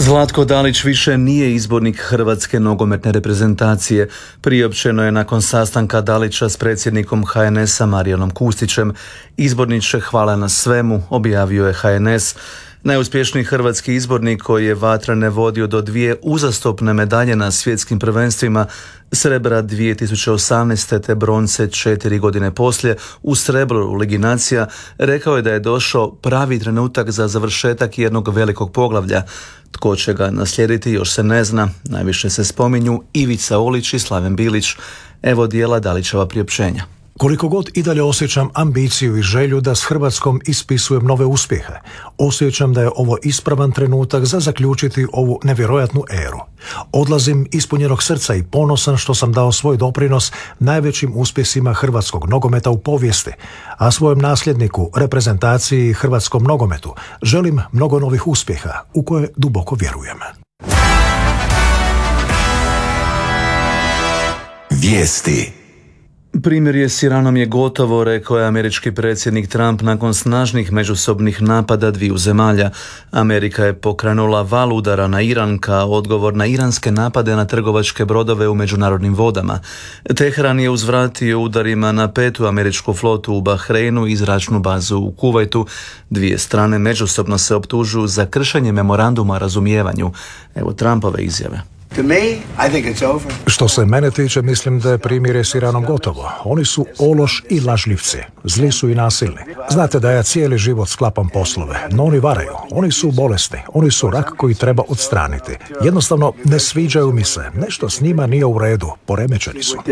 Zlatko Dalić više nije izbornik Hrvatske nogometne reprezentacije. Priopćeno je nakon sastanka Dalića s predsjednikom HNS-a Marijanom Kustićem. Izborniče, hvala na svemu, objavio je HNS. Najuspješniji hrvatski izbornik koji je vatrene vodio do 2 uzastopne medalje na svjetskim prvenstvima, srebra 2018. te bronce 4 godine poslije u srebru u Ligi nacija, rekao je da je došao pravi trenutak za završetak jednog velikog poglavlja. Tko će ga naslijediti još se ne zna, najviše se spominju Ivica Olić i Slaven Bilić. Evo dijela Dalićeva priopćenja. Koliko god i dalje osjećam ambiciju i želju da s Hrvatskom ispisujem nove uspjehe, osjećam da je ovo ispravan trenutak za zaključiti ovu nevjerojatnu eru. Odlazim ispunjenog srca i ponosan što sam dao svoj doprinos najvećim uspjesima hrvatskog nogometa u povijesti, a svojem nasljedniku, reprezentaciji i hrvatskom nogometu želim mnogo novih uspjeha u koje duboko vjerujem. Vijesti. Primirje s Iranom je gotovo, rekao je američki predsjednik Trump nakon snažnih međusobnih napada dviju zemalja. Amerika je pokrenula val udara na Iran kao odgovor na iranske napade na trgovačke brodove u međunarodnim vodama. Teheran je uzvratio udarima na 5. američku flotu u Bahreinu i zračnu bazu u Kuvajtu. Dvije strane međusobno se optužuju za kršenje memoranduma o razumijevanju. Evo Trumpove izjave. Što se mene tiče, mislim da je primirje s Iranom gotovo. Oni su ološ i lažljivci. Zli su i nasilni. Znate da ja cijeli život sklapam poslove, no oni varaju. Oni su bolesni. Oni su rak koji treba odstraniti. Jednostavno ne sviđaju mi se. Nešto s njima nije u redu. Poremećeni su.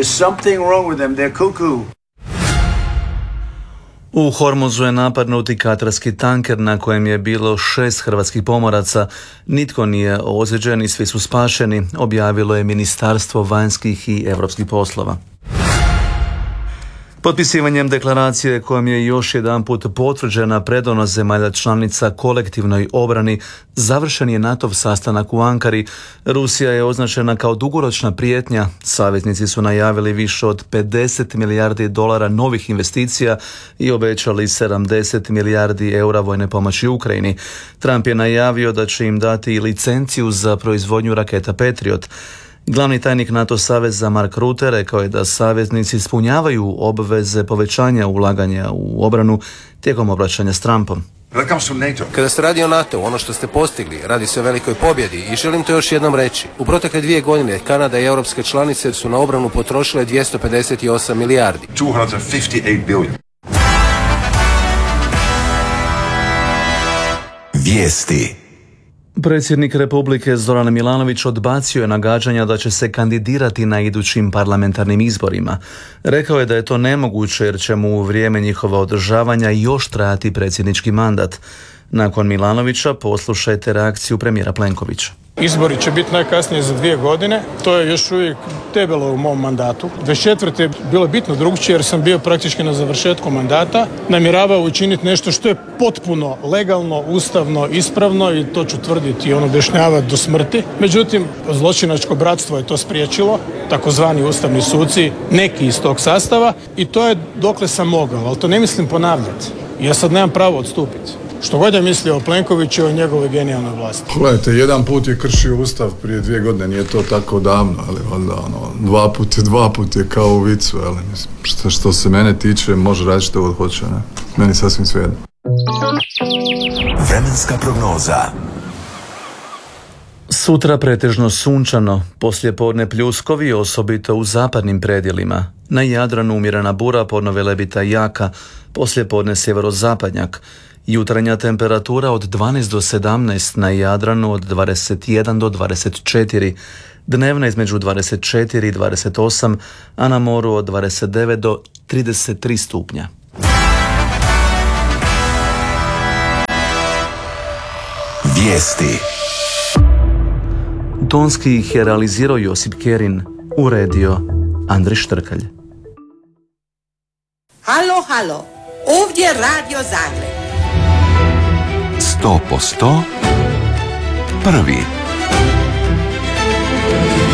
U Hormuzu je napadnuti katarski tanker na kojem je bilo 6 hrvatskih pomoraca. Nitko nije ozlijeđen i svi su spašeni, objavilo je Ministarstvo vanjskih i europskih poslova. Potpisivanjem deklaracije kojom je još jedanput potvrđena predanost zemalja članica kolektivnoj obrani, završen je NATO-v sastanak u Ankari. Rusija je označena kao dugoročna prijetnja. Saveznici su najavili više od 50 milijardi dolara novih investicija i obećali 70 milijardi eura vojne pomoći Ukrajini. Trump je najavio da će im dati i licenciju za proizvodnju raketa Patriot. Glavni tajnik NATO saveza Mark Rutte rekao je da saveznici ispunjavaju obveze povećanja ulaganja u obranu tijekom obraćanja s Trumpom. Kada se radi o NATO, ono što ste postigli, radi se o velikoj pobjedi i želim to još jednom reći. U protekle 2 godine Kanada i europske članice su na obranu potrošile 258 milijardi. Vijesti. Predsjednik Republike Zoran Milanović odbacio je nagađanja da će se kandidirati na idućim parlamentarnim izborima. Rekao je da je to nemoguće jer će mu u vrijeme njihova održavanja još trajati predsjednički mandat. Nakon Milanovića poslušajte reakciju premijera Plenkovića. Izbori će biti najkasnije za 2 godine, to je još uvijek debelo u mom mandatu. 24. je bilo bitno drugčije jer sam bio praktički na završetku mandata, namjeravao učiniti nešto što je potpuno legalno, ustavno, ispravno i to ću tvrditi i objašnjavati do smrti. Međutim, zločinačko bratstvo je to spriječilo, takozvani ustavni suci, neki iz tog sastava i to je dokle sam mogao, ali to ne mislim ponavljati. Ja sad nemam pravo odstupiti. Što god je mislio o Plenkoviću i o njegovoj genijalnoj vlasti. Gledajte, jedan put je kršio Ustav prije 2 godine, nije to tako davno, ali valjda dva put je kao u vicu, ali mislim, što se mene tiče, može raditi što god hoće, ne? Meni sasvim svejedno. Vremenska prognoza. Sutra pretežno sunčano, poslijepodne pljuskovi, osobito u zapadnim predjelima. Na Jadranu umjerena bura, podno Velebita jaka, poslijepodne sjeverozapadnjak. Jutarnja temperatura od 12 do 17, na Jadranu od 21 do 24, dnevna između 24 i 28, a na moru od 29 do 33 stupnja. Vijesti. Tonski ih je realizirao Josip Kerin, uredio Andrej Štrkalj. Halo, halo, ovdje Radio Zagreb. 100% prvi.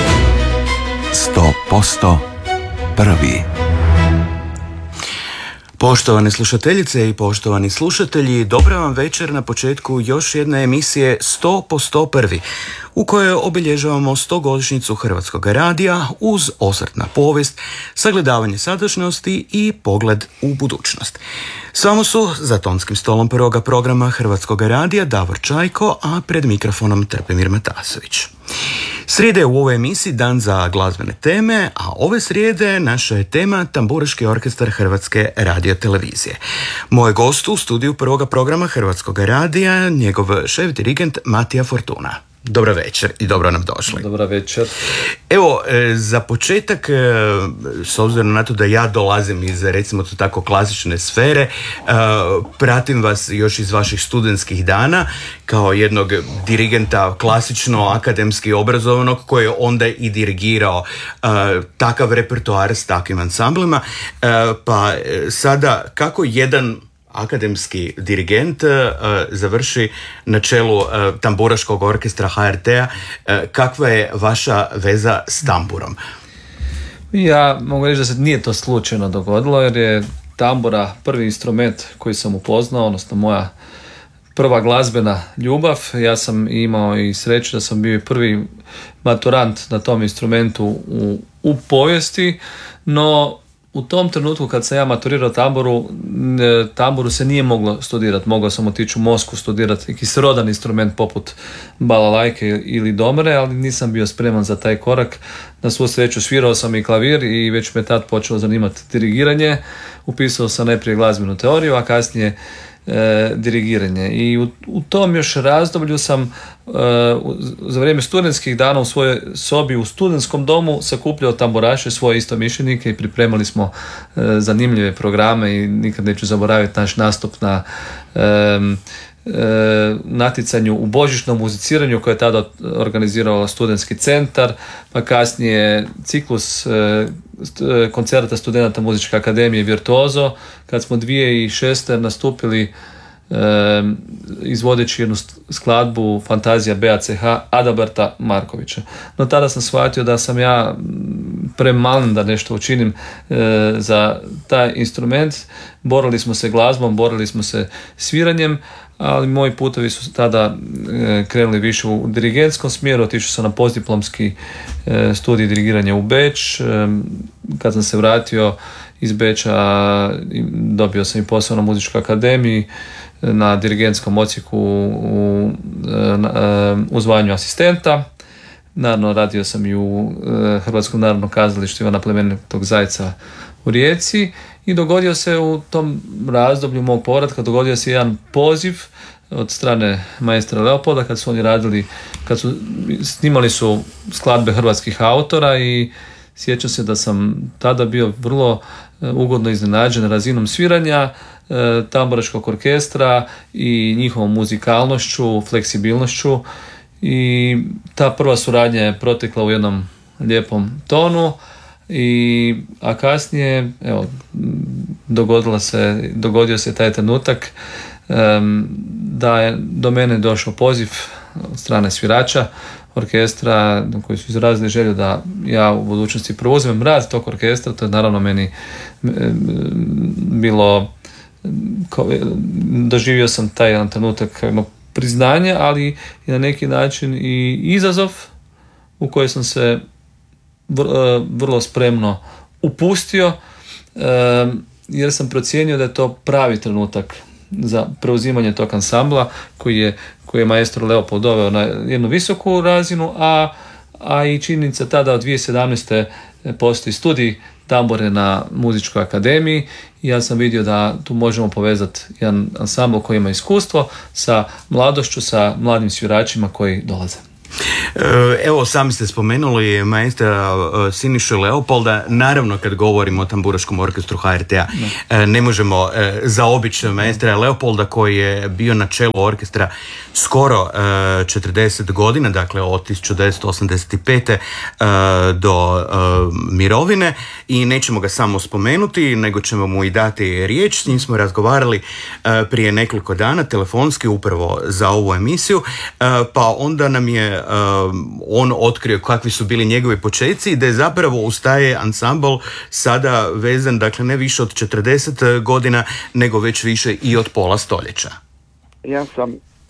100% prvi. Poštovane slušateljice i poštovani slušatelji, dobra vam večer na početku još jedne emisije 100 po 101. u kojoj obilježavamo 100-godišnjicu Hrvatskog radija uz osvrt na povijest, sagledavanje sadašnjosti i pogled u budućnost. S vama su za tonskim stolom prvoga programa Hrvatskog radija Davor Čajko, a pred mikrofonom Trpimir Matasović. Srijede je u ovoj emisiji dan za glazbene teme, a ove srijede naša je tema Tamburaški orkestar Hrvatske radiotelevizije. Moj gost u studiju prvoga programa Hrvatskog radija, njegov šef dirigent Matija Fortuna. Dobro večer i dobro nam došli. Dobra večer. Evo, za početak, s obzirom na to da ja dolazim iz, recimo to tako, klasične sfere, pratim vas još iz vaših studentskih dana kao jednog dirigenta klasično akademski obrazovanog koji je onda i dirigirao takav repertoar s takvim ansamblima. Pa sada, kako jedan akademski dirigent završi na čelu Tamburaškog orkestra HRT-a, kakva je vaša veza s tamburom? Ja mogu reći da se nije to slučajno dogodilo, jer je tambura prvi instrument koji sam upoznao, odnosno moja prva glazbena ljubav. Ja sam imao i sreću da sam bio prvi maturant na tom instrumentu u povijesti, no u tom trenutku kad sam ja maturirao tamburu se nije moglo studirati. Mogao sam otići u Moskvu studirati neki srodan instrument poput balalajke ili domre, ali nisam bio spreman za taj korak. Na svu sreću svirao sam i klavir i već me tad počelo zanimati dirigiranje. Upisao sam najprije glazbenu teoriju, a kasnije dirigiranje. I u tom još razdoblju sam za vrijeme studentskih dana u svojoj sobi u studentskom domu sakupljao tamburaše, svoje istomišljenike, i pripremali smo zanimljive programe. I nikad neću zaboraviti naš nastup na natjecanju u božićnom muziciranju koje je tada organizirao studentski centar, pa kasnije ciklus koncerta studenata Muzičke akademije Virtuozo, kad smo 2006. nastupili izvodeći jednu skladbu Fantazija BACH Adalberta Markovića. No tada sam shvatio da sam ja premalen da nešto učinim za taj instrument. Borili smo se glazbom, borili smo se sviranjem, ali moji putovi su tada krenuli više u dirigentskom smjeru. Otišao sam na postdiplomski studij dirigiranja u Beč. Kad sam se vratio iz Beča, dobio sam i posao na Muzičkoj akademiji na dirigentskom odsjeku u zvanju asistenta. Naravno, radio sam i u Hrvatskom narodnom kazalištu Ivana Plemenitog Zajca u Rijeci, i dogodio se u tom razdoblju mog povratka, dogodio se jedan poziv od strane maestra Leopolda, kad su oni radili, snimali su skladbe hrvatskih autora, i sjećam se da sam tada bio vrlo ugodno iznenađen razinom sviranja Tamburaškog orkestra i njihovom muzikalnošću, fleksibilnošću, i ta prva suradnja je protekla u jednom lijepom tonu. A kasnije, evo, dogodio se taj trenutak da je do mene došao poziv od strane svirača orkestra koji su izrazili želju da ja u budućnosti preuzmem rad tog orkestra. To je naravno meni bilo, doživio sam taj jedan trenutak priznanje, ali i na neki način i izazov u koji sam se vrlo spremno upustio, jer sam procijenio da je to pravi trenutak za preuzimanje tog ansambla koji je maestro Leopold doveo na jednu visoku razinu, a i činjenica tada od 2017. postoji studij tambure na Muzičkoj akademiji, i ja sam vidio da tu možemo povezati jedan ansambl koji ima iskustvo sa mladošću, sa mladim sviračima koji dolaze. Evo, sami ste spomenuli maestra Sinišu Leopolda. Naravno, kad govorimo o Tamburaškom orkestru HRT-a, ne možemo zaobići maestra Leopolda koji je bio na čelu orkestra skoro 40 godina, dakle od 1985. Do mirovine, i nećemo ga samo spomenuti, nego ćemo mu i dati riječ. S njim smo razgovarali prije nekoliko dana telefonski upravo za ovu emisiju, pa onda nam je on otkrio kakvi su bili njegovi počeci i da je zapravo uz taj ansambl sada vezan, dakle ne više od 40 godina, nego već više i od pola stoljeća. Ja sam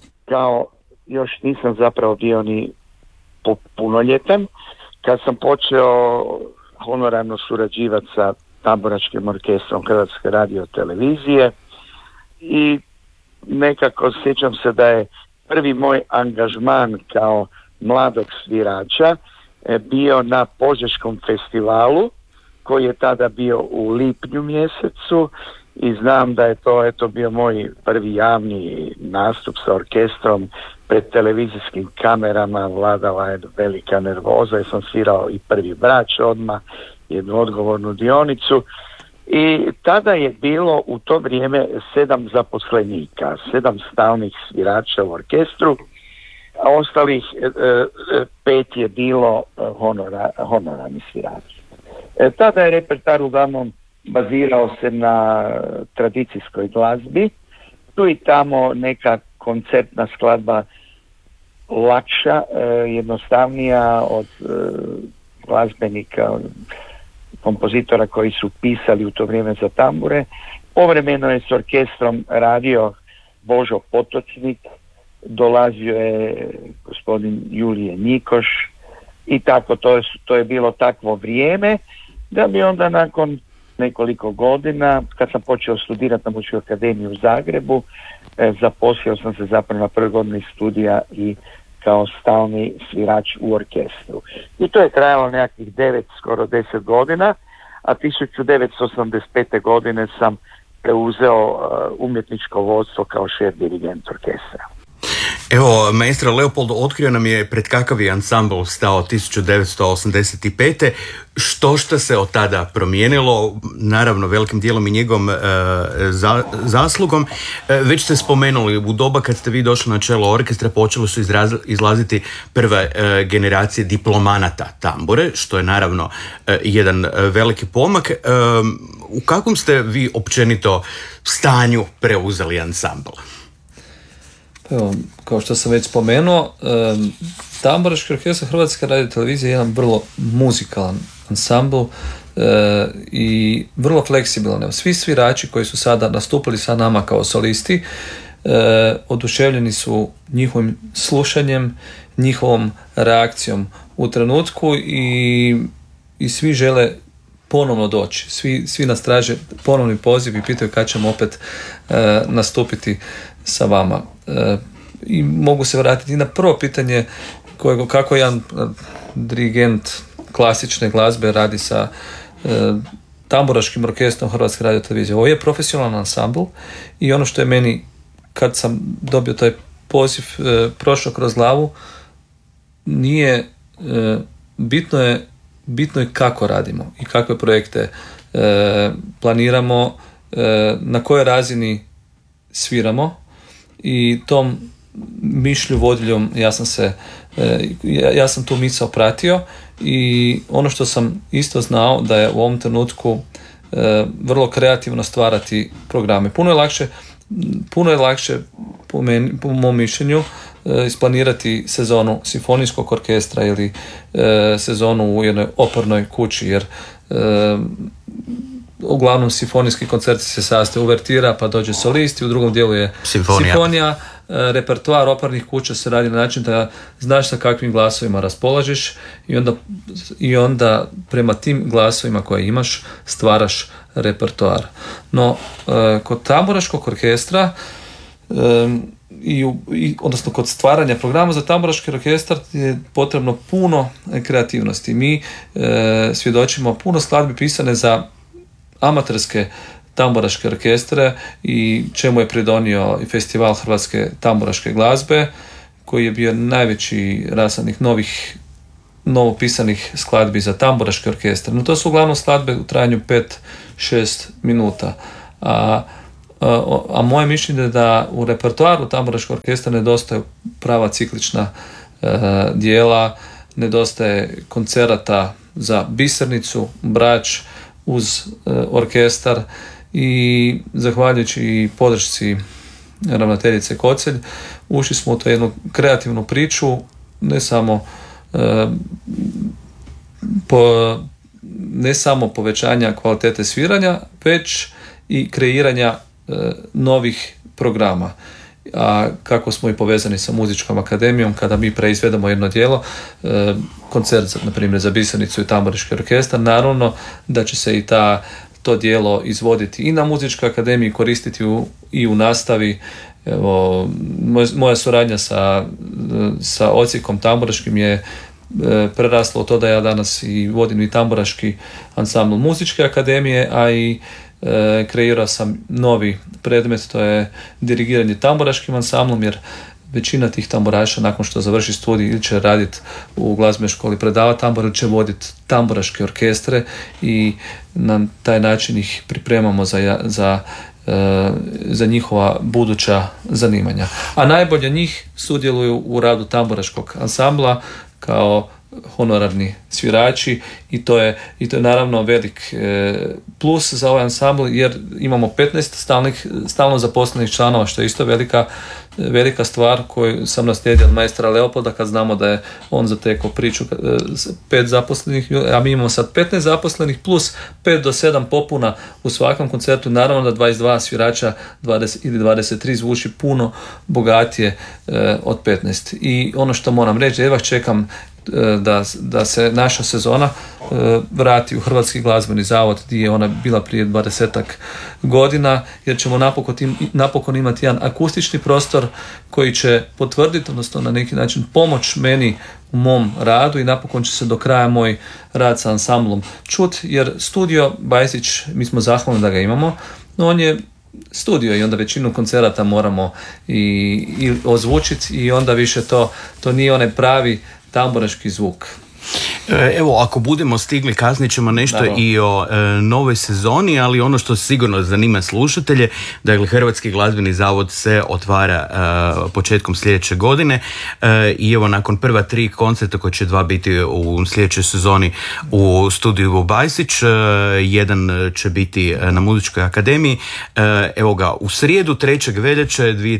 još nisam zapravo bio ni punoljetan, kad sam počeo honorarno surađivati sa Tamburaškim orkestrom Hrvatske radiotelevizije i nekako sjećam se da je prvi moj angažman kao mladog svirača bio na Požeškom festivalu koji je tada bio u lipnju mjesecu i znam da je to bio moj prvi javni nastup sa orkestrom pred televizijskim kamerama, vladala je velika nervoza jer sam svirao i prvi Brač odmah, jednu odgovornu dionicu i tada je bilo u to vrijeme 7 zaposlenika, 7 stalnih svirača u orkestru, a ostalih 5 je bilo honorarni svirači. Tada je repertoar uglavnom bazirao se na tradicijskoj glazbi, tu i tamo neka koncertna skladba lakša, jednostavnija od glazbenika, kompozitora koji su pisali u to vrijeme za tambure. Povremeno je s orkestrom radio Božo Potočnik, dolazio je gospodin Julije Nikoš i tako, to je bilo takvo vrijeme da bi onda nakon nekoliko godina, kad sam počeo studirati na Muzičkoj akademiji u Zagrebu, zaposlio sam se zapravo na prvoj godini studija i kao stalni svirač u orkestru. I to je trajalo nekakvih 9, skoro 10 godina, a 1985. godine sam preuzeo umjetničko vodstvo kao šef dirigent orkestra. Evo, maestro Leopold otkrio nam je pred kakav je ansambl stao 1985. Što se od tada promijenilo, naravno velikim dijelom i njegovom zaslugom. Već ste spomenuli, u doba kad ste vi došli na čelo orkestra počelo su izlaziti prve generacije diplomanata tambure, što je naravno jedan veliki pomak. U kakvom ste vi općenito stanju preuzeli ansambl? Evo, kao što sam već spomenuo, Tamburaški orkestar Hrvatske radiotelevizije je jedan vrlo muzikalan ansambl i vrlo fleksibilan. Svi svirači koji su sada nastupili sa nama kao solisti oduševljeni su njihovim slušanjem, njihovom reakcijom u trenutku i svi žele ponovno doći. Svi nas traže ponovni poziv i pitaju kad ćemo opet nastupiti sa vama. I mogu se vratiti i na prvo pitanje kako jedan dirigent klasične glazbe radi sa Tamburaškim orkestrom Hrvatske radiotelevizije. Ovo je profesionalan ansambl i ono što je meni, kad sam dobio taj poziv, prošao kroz glavu, nije bitno je kako radimo i kakve projekte planiramo, na kojoj razini sviramo i tom mišlju vodilju ja sam tu misao pratio i ono što sam isto znao da je u ovom trenutku vrlo kreativno stvarati programe. Puno je lakše po mom mišljenju isplanirati sezonu simfonijskog orkestra ili sezonu u jednoj opernoj kući, jer uglavnom simfonijski koncerti se sastoje uvertira pa dođe solisti, u drugom dijelu je simfonija. Repertoar opernih kuća se radi na način da znaš sa kakvim glasovima raspolažeš i onda prema tim glasovima koje imaš stvaraš repertoar. No, kod Tamburaškog orkestra odnosno kod stvaranja programa za Tamburaški orkestar je potrebno puno kreativnosti. Mi svjedočimo puno skladbi pisane za amaterske tamburaške orkestre i čemu je pridonio i festival Hrvatske tamburaške glazbe koji je bio najveći rasadnih novopisanih skladbi za tamburaške orkestre. No to su uglavnom skladbe u trajanju 5-6 minuta. A moje mišljenje je da u repertoaru tamburaškog orkestra nedostaje prava ciklična dijela, nedostaje koncerata za Bisernicu, Brač uz orkestar i zahvaljujući i podršci ravnateljice Kocelj ušli smo u to jednu kreativnu priču ne samo povećanja kvalitete sviranja, već i kreiranja novih programa. A kako smo i povezani sa muzičkom akademijom, kada mi preizvedemo jedno djelo, koncert na primjer za Bisericu i tamburaški orkestar, naravno da će se i to djelo izvoditi i na muzičkoj akademiji, koristiti i u nastavi. Evo, moja suradnja sa odsjekom tamburaškim je preraslo to da ja danas i vodim i tamburaški ansambl muzičke akademije, a i kreirao sam novi predmet, to je dirigiranje tamburaškim ansamblom, jer većina tih tamburaša nakon što završi studij ili će raditi u glazbenoj školi, predavati tambur, ili će voditi tamburaške orkestre i na taj način ih pripremamo za njihova buduća zanimanja. A najbolje njih sudjeluju u radu tamburaškog ansambla kao honorarni svirači i to je naravno velik plus za ovaj ansambl, jer imamo 15 stalno zaposlenih članova, što je isto velika stvar koju sam naslijedio od majstora Leopolda, kad znamo da je on zatekao priču 5 zaposlenih, a mi imamo sad 15 zaposlenih plus 5 do 7 popuna u svakom koncertu. Naravno da 22 svirača 20 ili 23 zvuči puno bogatije od 15. I ono što moram reći, jedva čekam da se naša sezona vrati u Hrvatski glazbeni zavod, gdje je ona bila prije 20-ak godina, jer ćemo napokon imati jedan akustični prostor koji će potvrditi, odnosno na neki način pomoć meni u mom radu, i napokon će se do kraja moj rad sa ansamblom čut, jer studio Bajsić, mi smo zahvalni da ga imamo, no on je studio i onda većinu koncerata moramo i ozvučiti, i onda više to nije onaj pravi tamburaški zvuk. Evo, ako budemo stigli, kasnije ćemo nešto i o novoj sezoni, ali ono što sigurno zanima slušatelje, dakle, Hrvatski glazbeni zavod se otvara početkom sljedeće godine i evo, nakon prva 3 koncerta koji će 2 biti u sljedećoj sezoni u studiju Bajsić, jedan će biti na Muzičkoj akademiji. Evo ga, u srijedu 3. veljače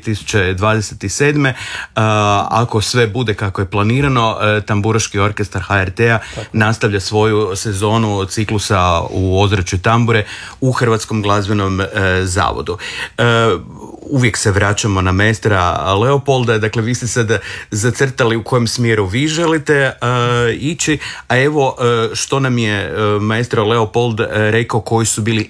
2027. Ako sve bude kako je planirano, Tamburaški orkestar HRT-a nastavlja svoju sezonu ciklusa u ozračju tambure u Hrvatskom glazbenom zavodu. Uvijek se vraćamo na maestra Leopolda, dakle vi ste sad zacrtali u kojem smjeru vi želite ići, a evo što nam je maestro Leopold rekao, koji su bili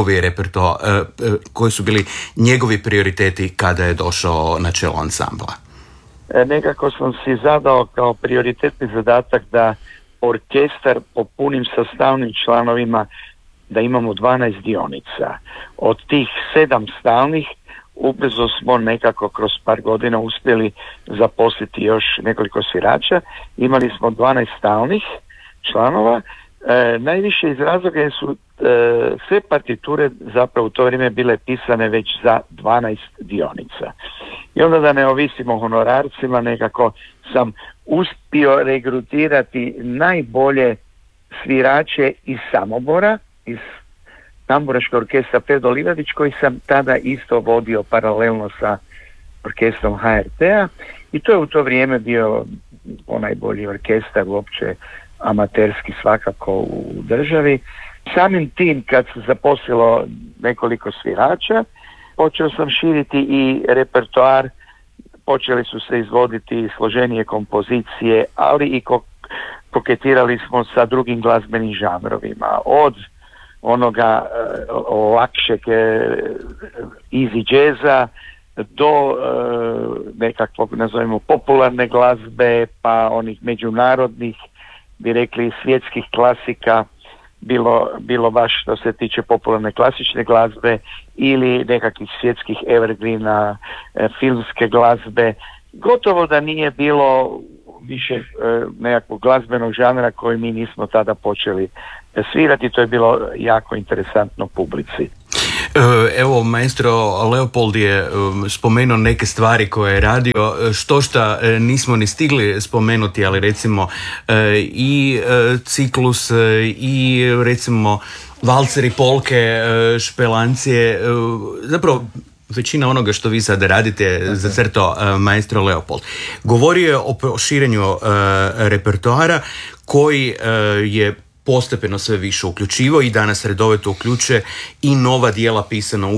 koji su bili njegovi prioriteti kada je došao na čelo ansambla. Nekako sam si zadao kao prioritetni zadatak da orkestar popunim sa stalnim članovima, da imamo 12 dionica. Od tih 7 stalnih ubrzo smo nekako kroz par godina uspjeli zaposliti još nekoliko svirača. Imali smo 12 stalnih članova. Najviše iz razloga jer su sve partiture zapravo u to vrijeme bile pisane već za 12 dionica. I onda da ne ovisimo o honorarcima, nekako sam uspio regrutirati najbolje svirače iz Samobora, iz tamburaškog orkestra Predo Livadić, koji sam tada isto vodio paralelno sa orkestrom HRT-a, i to je u to vrijeme bio onajbolji orkestar uopće, amaterski svakako u državi. Samim tim, kad se zaposlilo nekoliko svirača, počeo sam širiti i repertoar, počeli su se izvoditi složenije kompozicije, ali i koketirali smo sa drugim glazbenim žanrovima, od onoga lakšeg easy jazza do nekakvog, nazovimo, popularne glazbe, pa onih međunarodnih, bi rekli, svjetskih klasika, bilo baš što se tiče popularne klasične glazbe ili nekakvih svjetskih evergreena, filmske glazbe. Gotovo da nije bilo više nekakvog glazbenog žanra koji mi nismo tada počeli svirati. To je bilo jako interesantno publici. Evo, maestro Leopold je spomenuo neke stvari koje je radio, što nismo ni stigli spomenuti, ali recimo i ciklus i recimo valceri, polke, špelancije, zapravo većina onoga što vi sada radite zacrtao maestro Leopold. Govorio je o širenju repertoara koji je postepeno sve više uključivao i danas redovito uključuje i nova djela pisana